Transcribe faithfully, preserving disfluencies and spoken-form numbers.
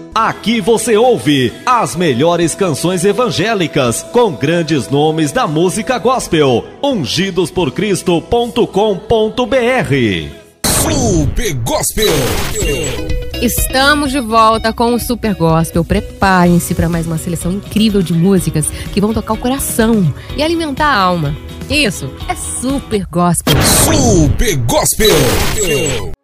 Aqui você ouve as melhores canções evangélicas com grandes nomes da música gospel. ungidos por cristo ponto com ponto br. Super Gospel. Estamos de volta com o Super Gospel. Preparem-se para mais uma seleção incrível de músicas que vão tocar o coração e alimentar a alma. Isso é Super Gospel. Super Gospel.